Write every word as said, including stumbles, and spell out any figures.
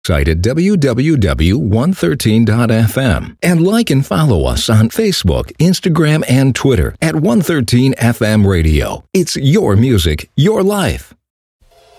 Site at w w w dot one thirteen dot f m and like and follow us on Facebook, Instagram, and Twitter at one thirteen F M Radio. It's your music, your life.